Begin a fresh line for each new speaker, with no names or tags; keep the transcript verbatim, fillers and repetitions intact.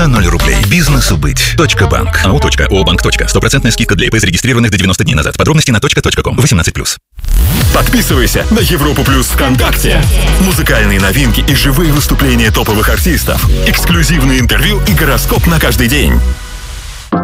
ноль рублей. Бизнесу быть. Точка банк. АО. Обанк. Стопроцентная скидка для ИП, зарегистрированных до девяноста дней назад. Подробности на точка точка ком. восемнадцать плюс.
Подписывайся на Европу Плюс ВКонтакте. Музыкальные новинки и живые выступления топовых артистов. Эксклюзивные интервью и гороскоп на каждый день.